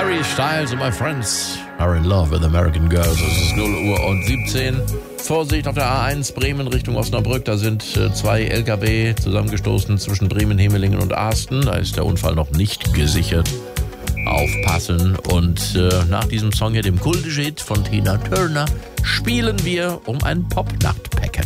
Harry Styles and my friends are in love with American girls. Es ist 0:17 Uhr. Vorsicht auf der A1 Bremen Richtung Osnabrück. Da sind 2 LKW zusammengestoßen zwischen Bremen, Hemelingen und Asten. Da ist der Unfall noch nicht gesichert. Aufpassen. Und nach diesem Song hier, dem Kulthit von Tina Turner, spielen wir um ein Pop-Nacht-Packet.